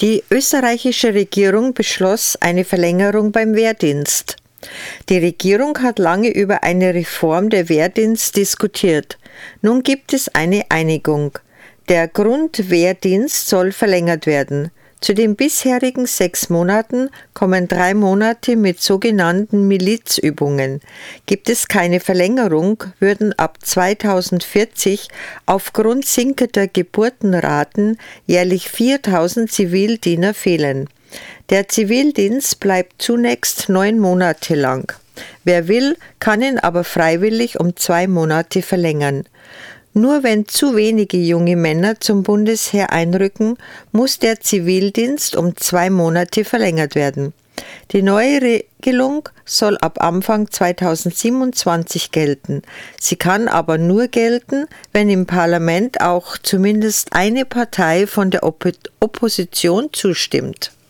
Die österreichische Regierung beschloss eine Verlängerung beim Wehrdienst. Die Regierung hat lange über eine Reform der Wehrdienst diskutiert. Nun gibt es eine Einigung. Der Grundwehrdienst soll verlängert werden. Zu den bisherigen 6 Monaten kommen 3 Monate mit sogenannten Milizübungen. Gibt es keine Verlängerung, würden ab 2040 aufgrund sinkender Geburtenraten jährlich 4.000 Zivildiener fehlen. Der Zivildienst bleibt zunächst 9 Monate lang. Wer will, kann ihn aber freiwillig um 2 Monate verlängern. Nur wenn zu wenige junge Männer zum Bundesheer einrücken, muss der Zivildienst um 2 Monate verlängert werden. Die neue Regelung soll ab Anfang 2027 gelten. Sie kann aber nur gelten, wenn im Parlament auch zumindest eine Partei von der Opposition zustimmt.